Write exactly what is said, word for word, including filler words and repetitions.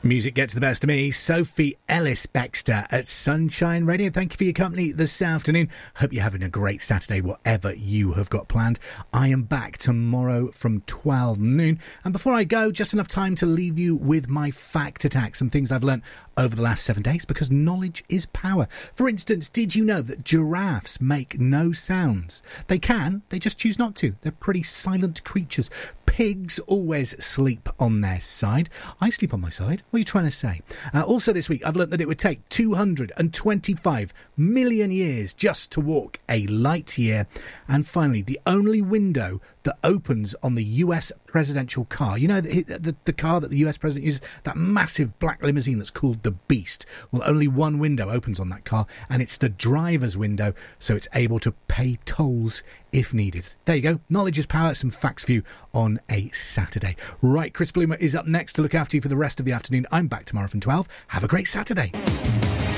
Music gets the best of me. Sophie Ellis-Bextor at Sunshine Radio. Thank you for your company this afternoon. Hope you're having a great Saturday, whatever you have got planned. I am back tomorrow from twelve noon. And before I go, just enough time to leave you with my fact attack. Some things I've learnt over the last seven days, because knowledge is power. For instance, did you know that giraffes make no sounds? They can, they just choose not to. They're pretty silent creatures. Pigs always sleep on their side. I sleep on my side. What are you trying to say? Uh, also this week, I've learnt that it would take two hundred twenty-five million years just to walk a light year. And finally, the only window that opens on the U S presidential car. You know, the, the, the car that the U S president uses, that massive black limousine that's called the Beast. Well, only one window opens on that car, and it's the driver's window, so it's able to pay tolls if needed. There you go. Knowledge is power. Some facts for you on a Saturday. Right, Chris Bloomer is up next to look after you for the rest of the afternoon. I'm back tomorrow from twelve. Have a great Saturday.